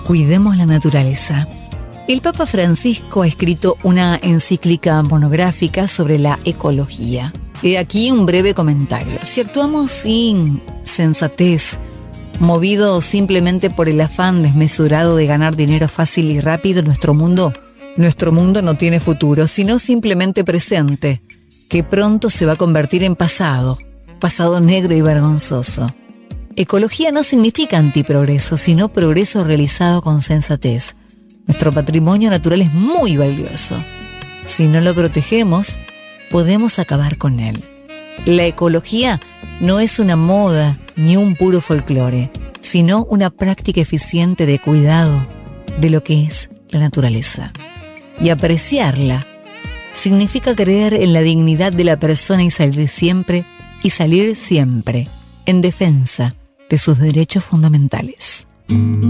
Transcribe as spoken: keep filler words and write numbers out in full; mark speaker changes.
Speaker 1: Cuidemos la naturaleza. El Papa Francisco ha escrito una encíclica monográfica sobre la ecología. He aquí un breve comentario. Si actuamos sin sensatez, movidos simplemente por el afán desmesurado de ganar dinero fácil y rápido, nuestro mundo, nuestro mundo no tiene futuro, sino simplemente presente, que pronto se va a convertir en pasado, pasado negro y vergonzoso. Ecología no significa antiprogreso, sino progreso realizado con sensatez. Nuestro patrimonio natural es muy valioso. Si no lo protegemos, podemos acabar con él. La ecología no es una moda ni un puro folclore, sino una práctica eficiente de cuidado de lo que es la naturaleza. Y apreciarla significa creer en la dignidad de la persona y salir siempre, y salir siempre en defensa de sus derechos fundamentales.